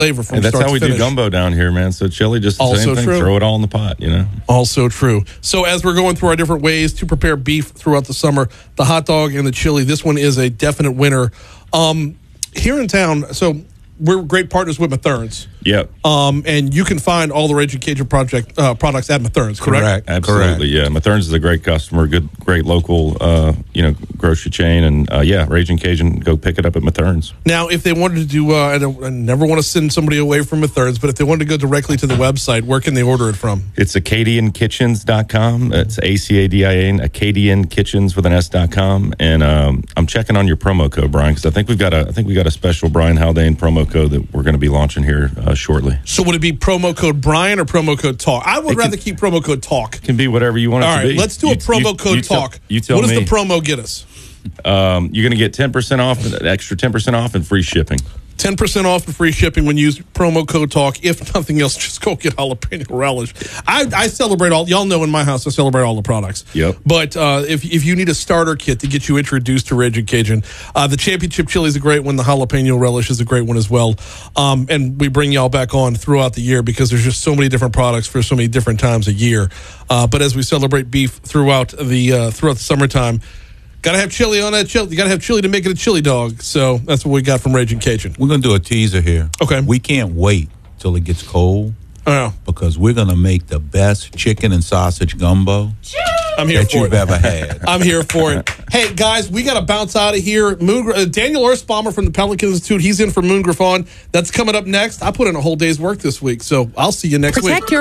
flavor from Hey, that's start how to we finish. do gumbo down here, man. So chili, just the Also same thing. true. Throw it all in the pot, you know. Also true. So as we're going through our different ways to prepare beef throughout the summer, the hot dog and the chili, this one is a definite winner. Here in town, so we're great partners with Mathern's. Yep. And you can find all the Raging Cajun products at Mathern's, correct? Absolutely, yeah. Mathern's is a great customer, great local, grocery chain, and Raging Cajun. Go pick it up at Mathern's. Now, if they wanted to do, I never want to send somebody away from Mathern's, but if they wanted to go directly to the website, where can they order it from? It's AcadianKitchens.com. It's ACADIAN, AcadianKitchens with an S.com. And I'm checking on your promo code, Brian, because I think we got a special Brian Haldane promo code that we're going to be launching here shortly. So would it be promo code Brian or promo code Talk? I would rather keep promo code Talk. It can be whatever you want it All to be. right, let's do a promo code Talk. You tell what me. does the promo get us? You're going to get 10% off, an extra 10% off, and free shipping. 10% off and free shipping when you use promo code Talk. If nothing else, just go get jalapeno relish. I celebrate all. Y'all know in my house I celebrate all the products. Yep. But if you need a starter kit to get you introduced to Raging Cajun, the championship chili is a great one. The jalapeno relish is a great one as well. And we bring y'all back on throughout the year because there's just so many different products for so many different times a year. But as we celebrate beef throughout the summertime. Got to have chili on that chili. You got to have chili to make it a chili dog. So that's what we got from Raging Cajun. We're going to do a teaser here. Okay. We can't wait till it gets cold Oh, because we're going to make the best chicken and sausage gumbo I'm here that for you've it. ever had. I'm here for it. Hey, guys, we got to bounce out of here. Daniel Earthbomber from the Pelican Institute, he's in for Moon Griffon. That's coming up next. I put in a whole day's work this week, so I'll see you next week.